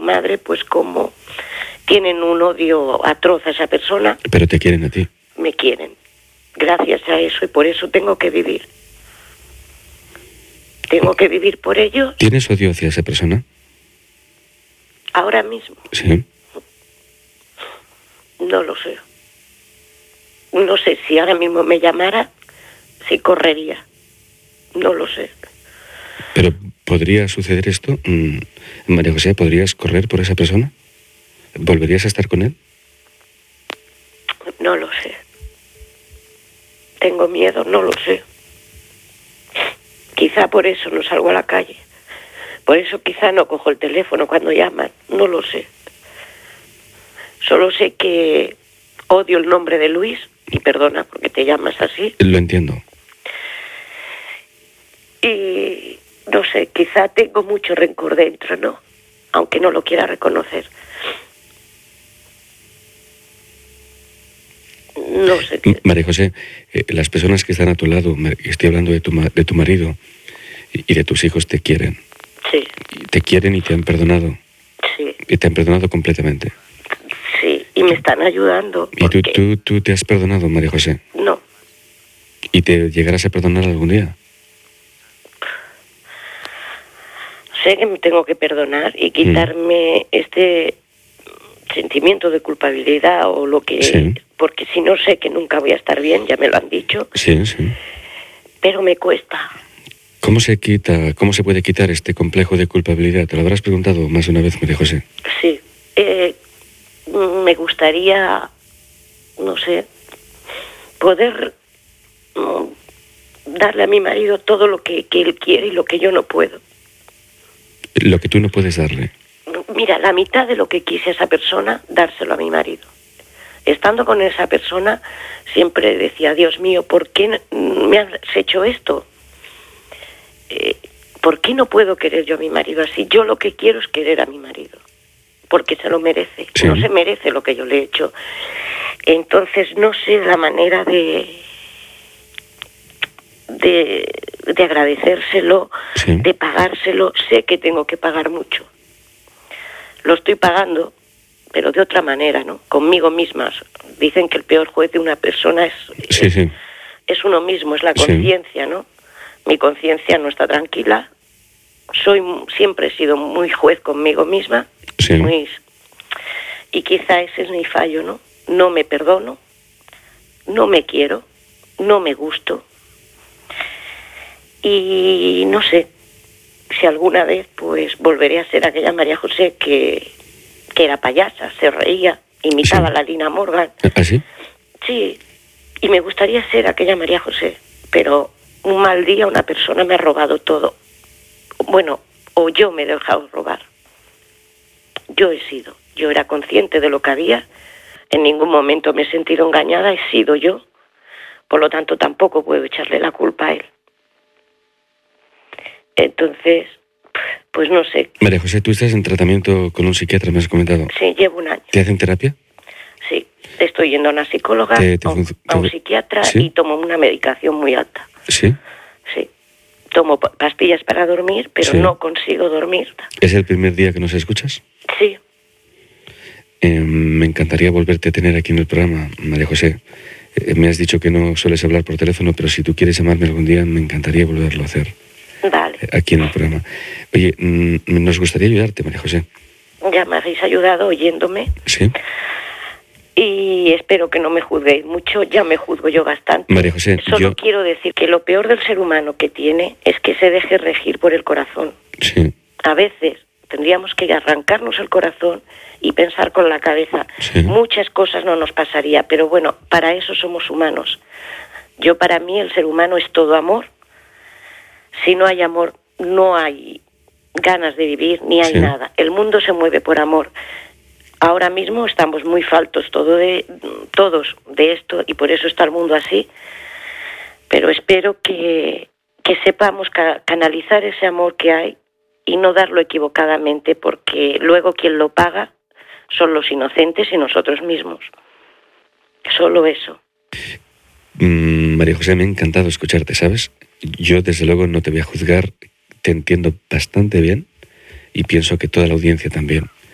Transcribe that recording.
madre, pues como tienen un odio atroz a esa persona. Pero te quieren a ti. Me quieren, gracias a eso, y por eso tengo que vivir. Tengo que vivir por ellos. ¿Tienes odio hacia esa persona? Ahora mismo. Sí. No lo sé. No sé si ahora mismo me llamara, si correría. No lo sé. ¿Pero podría suceder esto? María José, ¿podrías correr por esa persona? ¿Volverías a estar con él? No lo sé. Tengo miedo, no lo sé. Quizá por eso no salgo a la calle. Por eso quizá no cojo el teléfono cuando llaman. No lo sé. Solo sé que odio el nombre de Luis, y perdona porque te llamas así. Lo entiendo. Y no sé, quizá tengo mucho rencor dentro, ¿no? Aunque no lo quiera reconocer. No sé qué. María José, las personas que están a tu lado, estoy hablando de tu marido y de tus hijos, te quieren. Sí. Te quieren y te han perdonado. Sí. Y te han perdonado completamente. Sí, y me están ayudando. ¿Y tú te has perdonado, María José? No. ¿Y te llegarás a perdonar algún día? Sé que me tengo que perdonar y quitarme este sentimiento de culpabilidad o lo que... Sí. Porque si no, sé que nunca voy a estar bien, ya me lo han dicho. Sí, sí. Pero me cuesta. ¿Cómo se puede quitar este complejo de culpabilidad? ¿Te lo habrás preguntado más de una vez, María José? Sí. Me gustaría, no sé, poder darle a mi marido todo lo que él quiere y lo que yo no puedo. Lo que tú no puedes darle. Mira, la mitad de lo que quise a esa persona, dárselo a mi marido. Estando con esa persona, siempre decía, Dios mío, ¿por qué me has hecho esto? ¿Por qué no puedo querer yo a mi marido así? Yo lo que quiero es querer a mi marido, porque se lo merece. Sí. No se merece lo que yo le he hecho. Entonces, no sé la manera de agradecérselo, Sí. de pagárselo. Sé que tengo que pagar mucho. Lo estoy pagando, pero de otra manera, ¿no? Conmigo misma. Dicen que el peor juez de una persona es uno mismo, es la conciencia, ¿no? Mi conciencia no está tranquila. Siempre he sido muy juez conmigo misma. Sí. Y quizá ese es mi fallo, ¿no? No me perdono, no me quiero, no me gusto. Y no sé si alguna vez pues volveré a ser aquella María José que era payasa, se reía, imitaba a la Lina Morgan. ¿Ah, sí? Sí, y me gustaría ser aquella María José, pero un mal día una persona me ha robado todo. Bueno, o yo me he dejado robar. Yo era consciente de lo que había, en ningún momento me he sentido engañada, he sido yo, por lo tanto tampoco puedo echarle la culpa a él. Entonces, pues no sé. María José, ¿tú estás en tratamiento con un psiquiatra, me has comentado? Sí, llevo un año. ¿Te hacen terapia? Sí, estoy yendo a una psicóloga, a un psiquiatra, ¿sí? Y tomo una medicación muy alta. ¿Sí? Sí. Tomo pastillas para dormir, pero sí. No consigo dormir. ¿Es el primer día que nos escuchas? Sí. Me encantaría volverte a tener aquí en el programa, María José. Me has dicho que no sueles hablar por teléfono, pero si tú quieres llamarme algún día, me encantaría volverlo a hacer. Vale. Aquí en el programa. Oye, nos gustaría ayudarte, María José. Ya me habéis ayudado oyéndome. Sí. Y espero que no me juzguéis mucho, ya me juzgo yo bastante. María José, Solo quiero decir que lo peor del ser humano que tiene es que se deje regir por el corazón. Sí. A veces tendríamos que arrancarnos el corazón y pensar con la cabeza. Sí. Muchas cosas no nos pasaría, pero bueno, para eso somos humanos. Para mí el ser humano es todo amor. Si no hay amor, no hay ganas de vivir, ni hay nada. El mundo se mueve por amor. Ahora mismo estamos muy faltos todos de esto y por eso está el mundo así. Pero espero que sepamos canalizar ese amor que hay y no darlo equivocadamente, porque luego quien lo paga son los inocentes y nosotros mismos. Solo eso. María José, me ha encantado escucharte, ¿sabes? Yo desde luego no te voy a juzgar, te entiendo bastante bien y pienso que toda la audiencia también.